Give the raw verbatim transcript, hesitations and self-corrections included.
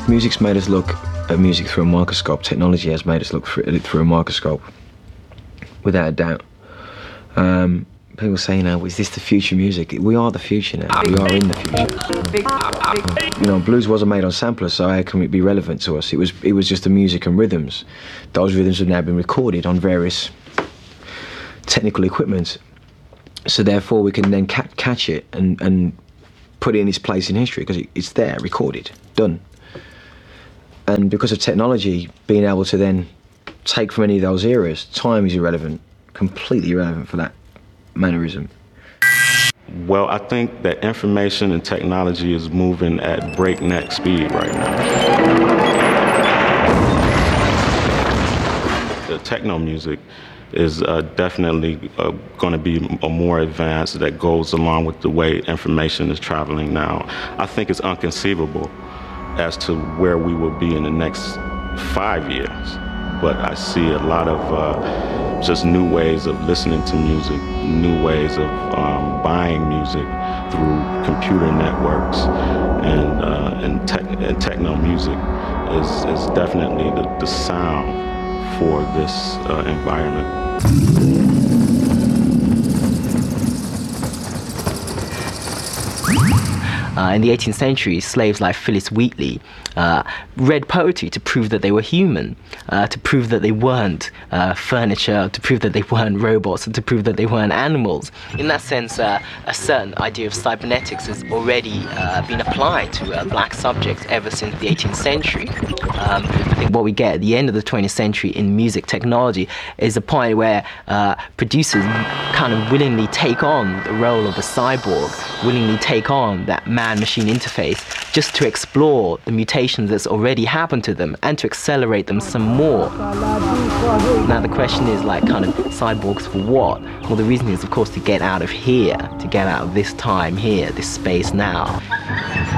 Music's made us look at music through a microscope. Technology has made us look at it through a microscope, without a doubt. Um, people say, you know, is this the future music? We are the future now. We are in the future. You know, blues wasn't made on samplers, so how can it be relevant to us? It was, it was just the music and rhythms. Those rhythms have now been recorded on various technical equipment. So therefore, we can then ca catch it and, and put it in its place in history, because it, it's there, recorded, done. And because of technology, being able to then take from any of those eras, time is irrelevant, completely irrelevant for that mannerism. Well, I think that information and technology is moving at breakneck speed right now. The techno music is uh, definitely uh, going to be a more advanced that goes along with the way information is traveling now. I think it's inconceivable as to where we will be in the next five years. But I see a lot of uh, just new ways of listening to music, new ways of um, buying music through computer networks, and uh, and, tech and techno music is, is definitely the, the sound for this uh, environment. Uh, in the eighteenth century, slaves like Phillis Wheatley uh, read poetry to prove that they were human, uh, to prove that they weren't uh, furniture, to prove that they weren't robots, and to prove that they weren't animals. In that sense, uh, a certain idea of cybernetics has already uh, been applied to uh, black subjects ever since the eighteenth century. Um, I think what we get at the end of the twentieth century in music technology is a point where uh, producers kind of willingly take on the role of a cyborg, willingly take on that man-machine interface, just to explore the mutations that's already happened to them and to accelerate them some more. Now the question is, like, kind of cyborgs for what? Well, the reason is, of course, to get out of here, to get out of this time here, this space now.